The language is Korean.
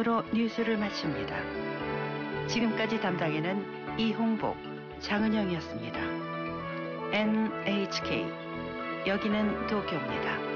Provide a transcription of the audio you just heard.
이상으로 뉴스를 마칩니다. 지금까지 담당에는 이홍복, 장은영이었습니다. NHK, 여기는 도쿄입니다.